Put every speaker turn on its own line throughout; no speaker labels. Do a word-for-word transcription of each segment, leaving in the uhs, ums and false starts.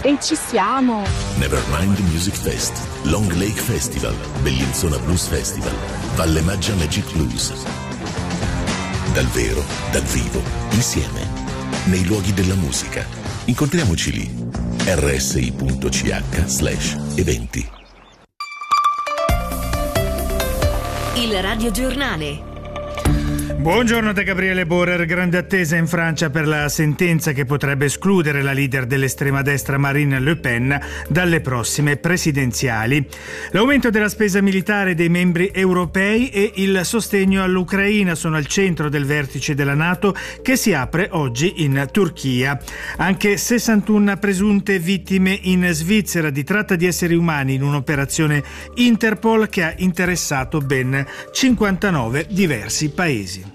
E ci siamo!
Nevermind Music Fest, Long Lake Festival, Bellinzona Blues Festival, Valle Maggia Magic Blues. Dal vero, dal vivo, insieme, nei luoghi della musica. Incontriamoci lì. erre esse i punto ci acca slash eventi.
Il radiogiornale.
Buongiorno da Gabriele Borer. Grande attesa in Francia per la sentenza che potrebbe escludere la leader dell'estrema destra Marine Le Pen dalle prossime presidenziali. L'aumento della spesa militare dei membri europei e il sostegno all'Ucraina sono al centro del vertice della NATO che si apre oggi in Turchia. Anche sessantuno presunte vittime in Svizzera di tratta di esseri umani in un'operazione Interpol che ha interessato ben cinquantanove diversi paesi.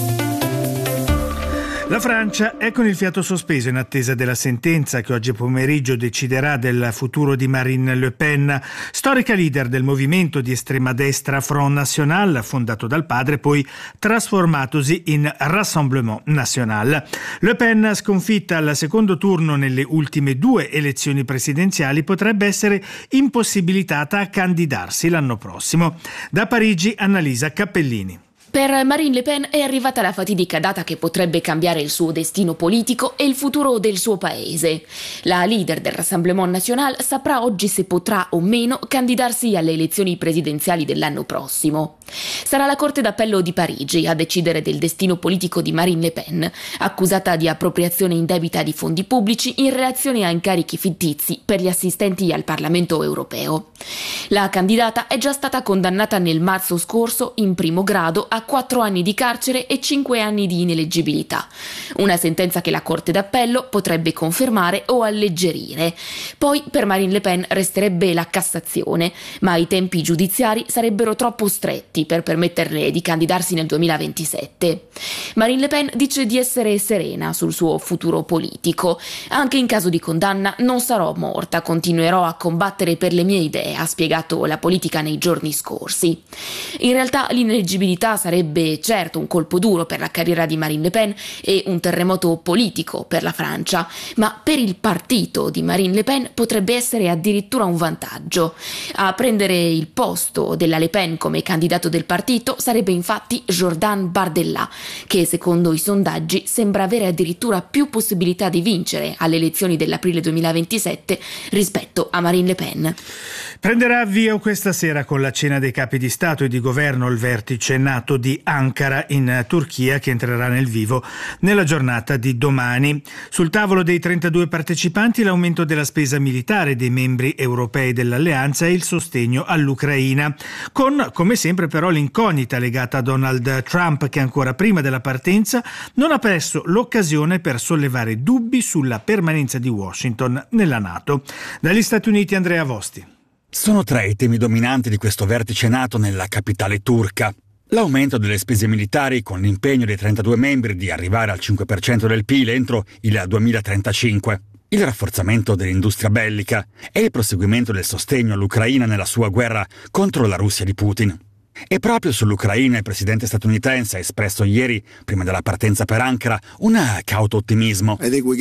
La Francia è con il fiato sospeso in attesa della sentenza che oggi pomeriggio deciderà del futuro di Marine Le Pen, storica leader del movimento di estrema destra Front National, fondato dal padre, poi trasformatosi in Rassemblement National. Le Pen, sconfitta al secondo turno nelle ultime due elezioni presidenziali, potrebbe essere impossibilitata a candidarsi l'anno prossimo. Da Parigi, Annalisa Cappellini.
Per Marine Le Pen è arrivata la fatidica data che potrebbe cambiare il suo destino politico e il futuro del suo paese. La leader del Rassemblement National saprà oggi se potrà o meno candidarsi alle elezioni presidenziali dell'anno prossimo. Sarà la Corte d'Appello di Parigi a decidere del destino politico di Marine Le Pen, accusata di appropriazione indebita di fondi pubblici in relazione a incarichi fittizi per gli assistenti al Parlamento europeo. La candidata è già stata condannata nel marzo scorso in primo grado a quattro anni di carcere e cinque anni di ineleggibilità. Una sentenza che la Corte d'Appello potrebbe confermare o alleggerire. Poi per Marine Le Pen resterebbe la Cassazione, ma i tempi giudiziari sarebbero troppo stretti per permetterle di candidarsi nel duemilaventisette. Marine Le Pen dice di essere serena sul suo futuro politico. Anche in caso di condanna non sarò morta, continuerò a combattere per le mie idee, ha spiegato la politica nei giorni scorsi. In realtà l'ineleggibilità sarebbe certo un colpo duro per la carriera di Marine Le Pen e un terremoto politico per la Francia, ma per il partito di Marine Le Pen potrebbe essere addirittura un vantaggio. A prendere il posto della Le Pen come candidato del partito sarebbe infatti Jordan Bardella, che secondo i sondaggi sembra avere addirittura più possibilità di vincere alle elezioni dell'aprile duemilaventisette rispetto a Marine Le Pen.
Prenderà avvio questa sera con la cena dei capi di Stato e di Governo il vertice NATO di Ankara in Turchia che entrerà nel vivo nella giornata di domani. Sul tavolo dei trentadue partecipanti l'aumento della spesa militare dei membri europei dell'alleanza e il sostegno all'Ucraina, con come sempre però l'incognita legata a Donald Trump che ancora prima della partenza non ha perso l'occasione per sollevare dubbi sulla permanenza di Washington nella NATO. Dagli Stati Uniti Andrea Vosti.
Sono tre i temi dominanti di questo vertice NATO nella capitale turca. L'aumento delle spese militari con l'impegno dei trentadue membri di arrivare al cinque per cento del P I L entro il duemilatrentacinque, il rafforzamento dell'industria bellica e il proseguimento del sostegno all'Ucraina nella sua guerra contro la Russia di Putin. E proprio sull'Ucraina il presidente statunitense ha espresso ieri, prima della partenza per Ankara, un cauto ottimismo.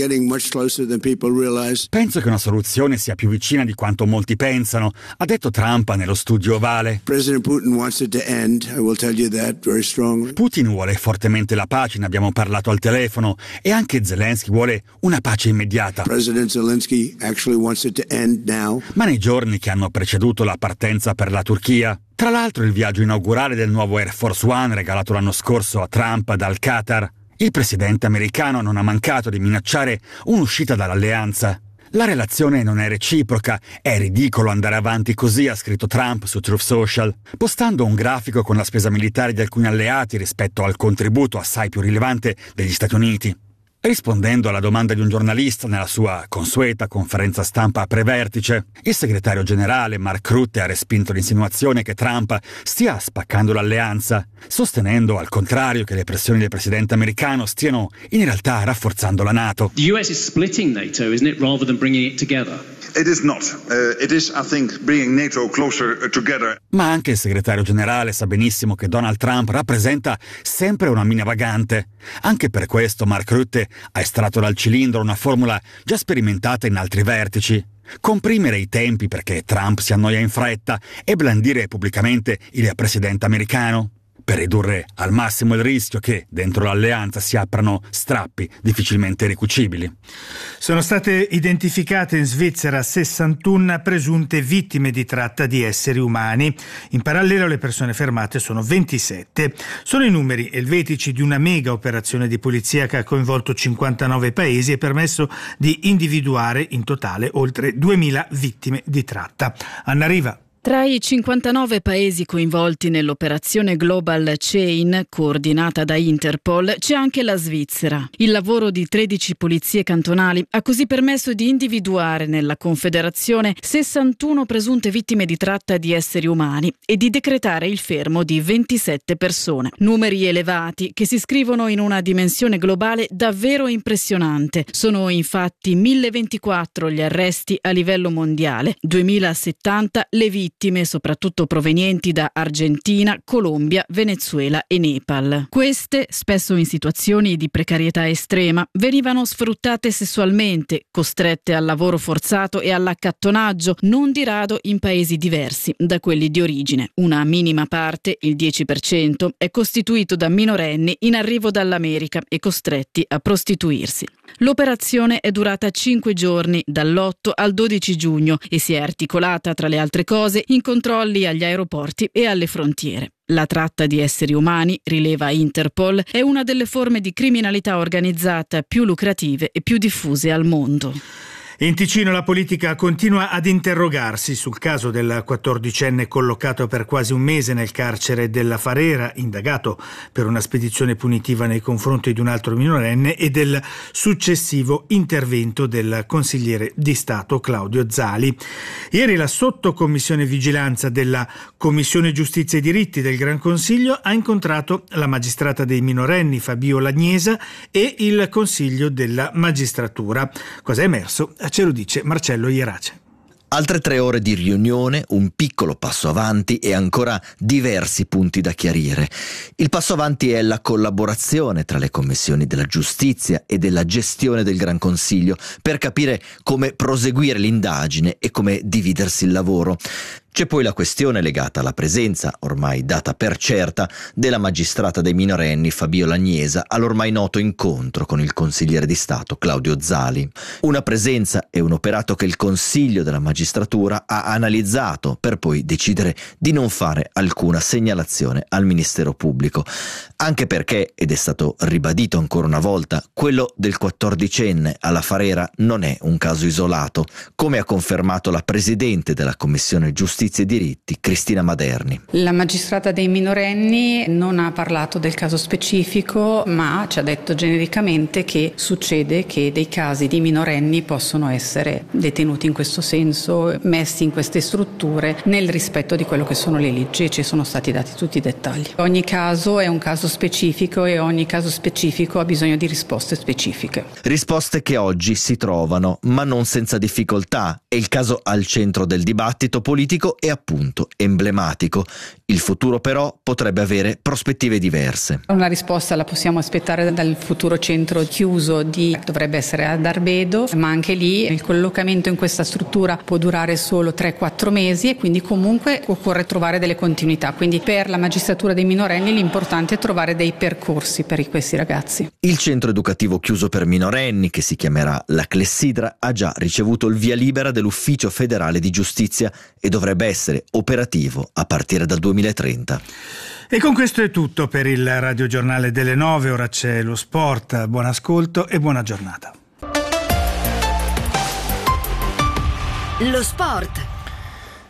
Penso che una soluzione sia più vicina di quanto molti pensano, ha detto Trump nello studio ovale. Putin vuole fortemente la pace, ne abbiamo parlato al telefono, e anche Zelensky vuole una pace immediata. Ma nei giorni che hanno preceduto la partenza per la Turchia, tra l'altro il viaggio inaugurale del nuovo Air Force One regalato l'anno scorso a Trump dal Qatar, il presidente americano non ha mancato di minacciare un'uscita dall'alleanza. La relazione non è reciproca, è ridicolo andare avanti così, ha scritto Trump su Truth Social, postando un grafico con la spesa militare di alcuni alleati rispetto al contributo assai più rilevante degli Stati Uniti. Rispondendo alla domanda di un giornalista nella sua consueta conferenza stampa pre-vertice, il segretario generale Mark Rutte ha respinto l'insinuazione che Trump stia spaccando l'alleanza, sostenendo al contrario che le pressioni del presidente americano stiano in realtà rafforzando la NATO.
The U S is splitting NATO, isn't it, rather than bringing it together?
It is not. Uh, it is, I think, bringing NATO closer together.
Ma anche il segretario generale sa benissimo che Donald Trump rappresenta sempre una mina vagante. Anche per questo Mark Rutte ha estratto dal cilindro una formula già sperimentata in altri vertici. Comprimere i tempi perché Trump si annoia in fretta e blandire pubblicamente il presidente americano, per ridurre al massimo il rischio che dentro l'alleanza si aprano strappi difficilmente ricucibili.
Sono state identificate in Svizzera sessantuno presunte vittime di tratta di esseri umani. In parallelo le persone fermate sono ventisette. Sono i numeri elvetici di una mega operazione di polizia che ha coinvolto cinquantanove paesi e permesso di individuare in totale oltre duemila vittime di tratta. Anna Riva.
Tra i cinquantanove paesi coinvolti nell'operazione Global Chain, coordinata da Interpol, c'è anche la Svizzera. Il lavoro di tredici polizie cantonali ha così permesso di individuare nella Confederazione sessantuno presunte vittime di tratta di esseri umani e di decretare il fermo di ventisette persone. Numeri elevati che si scrivono in una dimensione globale davvero impressionante. Sono infatti mille ventiquattro gli arresti a livello mondiale, duemilasettanta le vittime, vittime soprattutto provenienti da Argentina, Colombia, Venezuela e Nepal. Queste, spesso in situazioni di precarietà estrema, venivano sfruttate sessualmente, costrette al lavoro forzato e all'accattonaggio, non di rado in paesi diversi da quelli di origine. Una minima parte, il dieci per cento, è costituito da minorenni in arrivo dall'America e costretti a prostituirsi. L'operazione è durata cinque giorni, dall'otto al dodici giugno, e si è articolata, tra le altre cose, in controlli agli aeroporti e alle frontiere. La tratta di esseri umani, rileva Interpol, è una delle forme di criminalità organizzata più lucrative e più diffuse al mondo.
In Ticino la politica continua ad interrogarsi sul caso del quattordicenne collocato per quasi un mese nel carcere della Farera, indagato per una spedizione punitiva nei confronti di un altro minorenne, e del successivo intervento del consigliere di Stato Claudio Zali. Ieri la sottocommissione vigilanza della Commissione Giustizia e Diritti del Gran Consiglio ha incontrato la magistrata dei minorenni Fabio Lagnesa e il Consiglio della Magistratura. Cosa è emerso? Ce lo dice Marcello Ierace.
Altre tre ore di riunione, un piccolo passo avanti e ancora diversi punti da chiarire. Il passo avanti è la collaborazione tra le commissioni della giustizia e della gestione del Gran Consiglio per capire come proseguire l'indagine e come dividersi il lavoro. C'è poi la questione legata alla presenza, ormai data per certa, della magistrata dei minorenni Fabio Lagnesa all'ormai noto incontro con il consigliere di Stato Claudio Zali. Una presenza e un operato che il Consiglio della Magistratura ha analizzato per poi decidere di non fare alcuna segnalazione al Ministero Pubblico. Anche perché, ed è stato ribadito ancora una volta, quello del quattordicenne alla Farera non è un caso isolato, come ha confermato la Presidente della Commissione Giustizia e Diritti, Cristina Maderni.
La magistrata dei minorenni non ha parlato del caso specifico, ma ci ha detto genericamente che succede che dei casi di minorenni possono essere detenuti in questo senso, messi in queste strutture nel rispetto di quello che sono le leggi, e ci sono stati dati tutti i dettagli. Ogni caso è un caso specifico e ogni caso specifico ha bisogno di risposte specifiche.
Risposte che oggi si trovano, ma non senza difficoltà. È il caso al centro del dibattito politico e appunto emblematico. Il futuro però potrebbe avere prospettive diverse.
Una risposta la possiamo aspettare dal futuro centro chiuso di dovrebbe essere ad Arbedo, ma anche lì il collocamento in questa struttura può durare solo tre quattro mesi e quindi comunque occorre trovare delle continuità. Quindi per la magistratura dei minorenni l'importante è trovare dei percorsi per questi ragazzi.
Il centro educativo chiuso per minorenni, che si chiamerà la Clessidra, ha già ricevuto il via libera dell'Ufficio federale di giustizia e dovrebbe essere operativo a partire dal duemilatrenta.
E con questo è tutto per il radiogiornale delle nove. Ora c'è lo sport. Buon ascolto e buona giornata.
Lo sport.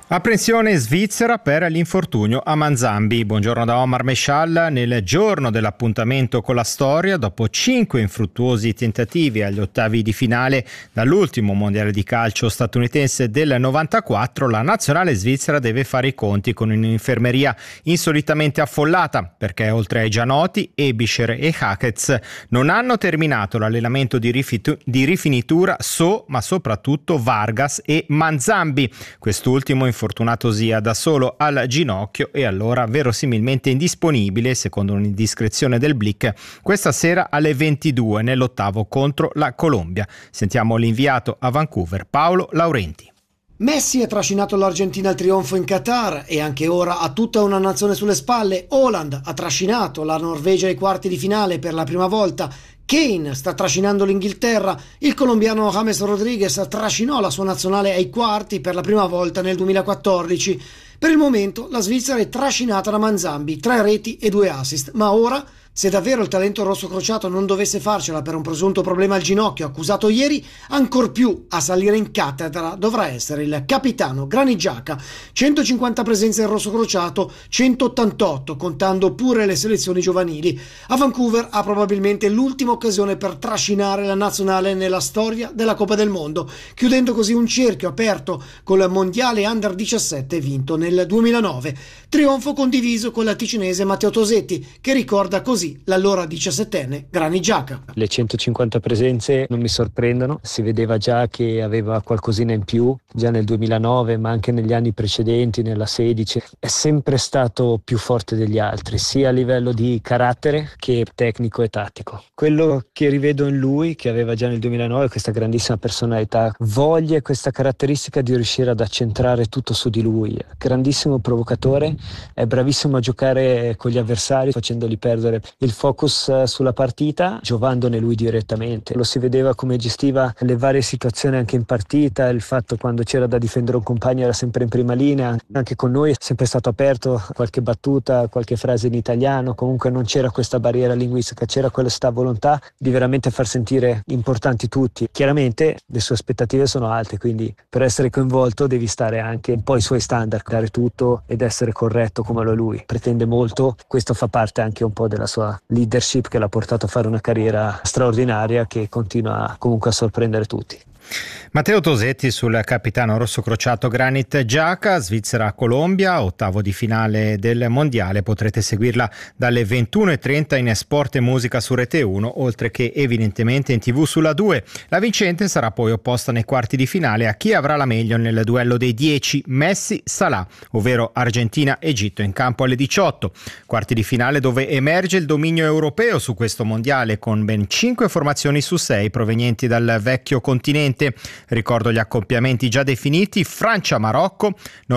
Apprensione svizzera per l'infortunio a Manzambi. Buongiorno da Omar Meshal. Nel giorno dell'appuntamento con la storia, dopo cinque infruttuosi tentativi agli ottavi di finale dall'ultimo mondiale di calcio statunitense del novantaquattro, la nazionale svizzera deve fare i conti con un'infermeria insolitamente affollata, perché oltre ai già noti, Ebischer e Hakets non hanno terminato l'allenamento di, rifitu- di rifinitura So, ma soprattutto Vargas e Manzambi. Quest'ultimo infortunato sia da solo al ginocchio e allora verosimilmente indisponibile, secondo un'indiscrezione del Blick, questa sera alle ventidue nell'ottavo contro la Colombia. Sentiamo l'inviato a Vancouver Paolo Laurenti.
Messi ha trascinato l'Argentina al trionfo in Qatar e anche ora ha tutta una nazione sulle spalle. Haaland ha trascinato la Norvegia ai quarti di finale per la prima volta. Kane sta trascinando l'Inghilterra, il colombiano James Rodriguez trascinò la sua nazionale ai quarti per la prima volta nel duemilaquattordici. Per il momento la Svizzera è trascinata da Manzambi, tre reti e due assist, ma ora, se davvero il talento rosso crociato non dovesse farcela per un presunto problema al ginocchio accusato ieri, ancor più a salire in cattedra dovrà essere il capitano Granit Xhaka. centocinquanta presenze in rosso crociato, centottantotto contando pure le selezioni giovanili. A Vancouver ha probabilmente l'ultima occasione per trascinare la nazionale nella storia della Coppa del Mondo, chiudendo così un cerchio aperto col mondiale under diciassette vinto nel duemilanove. Trionfo condiviso con la ticinese Matteo Tosetti, che ricorda così l'allora diciassettenne Granit Xhaka.
Le centocinquanta presenze non mi sorprendono, si vedeva già che aveva qualcosina in più già nel duemilanove, ma anche negli anni precedenti, nella sedici. È sempre stato più forte degli altri, sia a livello di carattere che tecnico e tattico. Quello che rivedo in lui, che aveva già nel duemilanove, questa grandissima personalità, voglia e questa caratteristica di riuscire ad accentrare tutto su di lui. Grandissimo provocatore, è bravissimo a giocare con gli avversari facendoli perdere il focus sulla partita, giovandone lui direttamente. Lo si vedeva come gestiva le varie situazioni anche in partita, il fatto quando c'era da difendere un compagno era sempre in prima linea, anche con noi è sempre stato aperto, qualche battuta, qualche frase in italiano, comunque non c'era questa barriera linguistica, c'era questa volontà di veramente far sentire importanti tutti. Chiaramente le sue aspettative sono alte, quindi per essere coinvolto devi stare anche un po' ai suoi standard, dare tutto ed essere corretto come lo è lui. Pretende molto, questo fa parte anche un po' della sua leadership che l'ha portato a fare una carriera straordinaria che continua comunque a sorprendere tutti.
Matteo Tosetti sul capitano rosso crociato Granit Xhaka. Svizzera-Colombia, ottavo di finale del mondiale. Potrete seguirla dalle ventuno e trenta in Sport e Musica su Rete uno, oltre che evidentemente in tivù sulla due. La vincente sarà poi opposta nei quarti di finale a chi avrà la meglio nel duello dei dieci Messi-Salah, ovvero Argentina-Egitto, in campo alle diciotto. Quarti di finale dove emerge il dominio europeo su questo mondiale, con ben cinque formazioni su sei provenienti dal vecchio continente. Ricordo gli accoppiamenti già definiti: Francia-Marocco,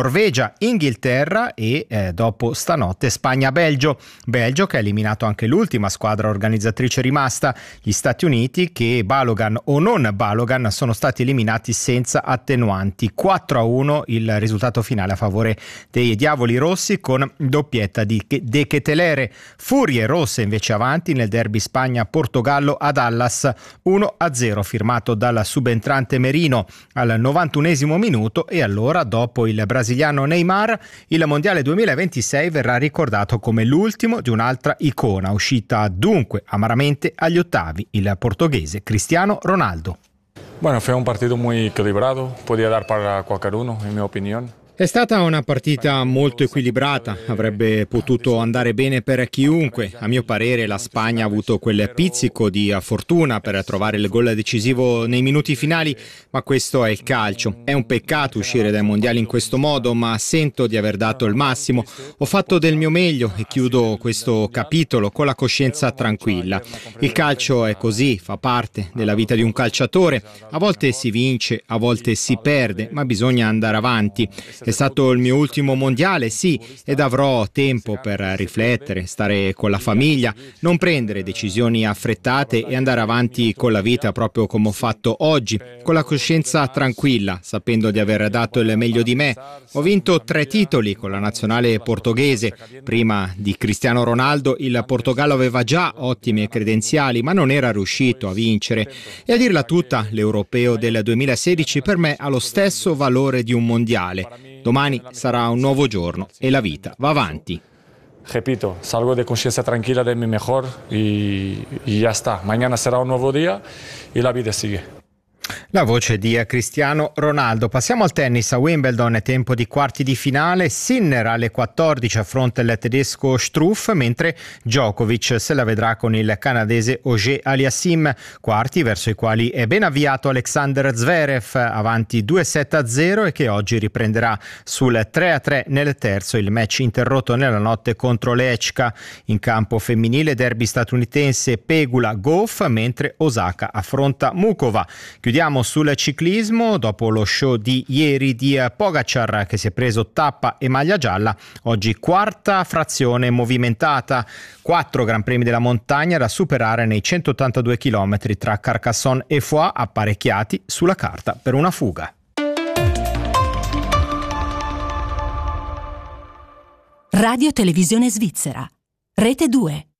Norvegia-Inghilterra e eh, dopo stanotte Spagna-Belgio. Belgio che ha eliminato anche l'ultima squadra organizzatrice rimasta, gli Stati Uniti, che Balogan o non Balogan sono stati eliminati senza attenuanti. quattro a uno il risultato finale a favore dei Diavoli Rossi, con doppietta di De Ketelere. Furie Rosse invece avanti nel derby Spagna-Portogallo a Dallas, uno a zero firmato dal subentrante Merino al novantunesimo minuto. E allora, dopo il brasiliano Neymar, il mondiale duemilaventisei verrà ricordato come l'ultimo di un'altra icona, uscita dunque amaramente agli ottavi, il portoghese Cristiano Ronaldo.
Bueno, fue un partido muy equilibrado, podía dar para cualquier uno, en mi opinión.
È stata una partita molto equilibrata, avrebbe potuto andare bene per chiunque. A mio parere la Spagna ha avuto quel pizzico di fortuna per trovare il gol decisivo nei minuti finali, ma questo è il calcio. È un peccato uscire dai mondiali in questo modo, ma sento di aver dato il massimo. Ho fatto del mio meglio e chiudo questo capitolo con la coscienza tranquilla. Il calcio è così, fa parte della vita di un calciatore. A volte si vince, a volte si perde, ma bisogna andare avanti. È stato il mio ultimo mondiale, sì, ed avrò tempo per riflettere, stare con la famiglia, non prendere decisioni affrettate e andare avanti con la vita proprio come ho fatto oggi, con la coscienza tranquilla, sapendo di aver dato il meglio di me. Ho vinto tre titoli con la nazionale portoghese. Prima di Cristiano Ronaldo il Portogallo aveva già ottime credenziali, ma non era riuscito a vincere. E a dirla tutta, l'europeo del duemilasedici per me ha lo stesso valore di un mondiale. Domani sarà un nuovo giorno e la vita va avanti.
Repito, salgo de conciencia tranquila de mi mejor y, y ya está. Mañana será un nuevo día y la vida sigue.
La voce di Cristiano Ronaldo. Passiamo al tennis. A Wimbledon è tempo di quarti di finale. Sinner alle quattordici affronta il tedesco Struff, mentre Djokovic se la vedrà con il canadese Auger Aliassime. Quarti verso i quali è ben avviato Alexander Zverev, avanti due sette a zero, e che oggi riprenderà sul tre a tre nel terzo, il match interrotto nella notte contro Lechka. In campo femminile derby statunitense Pegula Goff, mentre Osaka affronta Mukova. Chiudiamo sul ciclismo. Dopo lo show di ieri di Pogacar, che si è preso tappa e maglia gialla, oggi quarta frazione movimentata, quattro Gran Premi della montagna da superare nei centottantadue chilometri tra Carcassonne e Foix, apparecchiati sulla carta per una fuga.
Radio Televisione Svizzera, Rete due.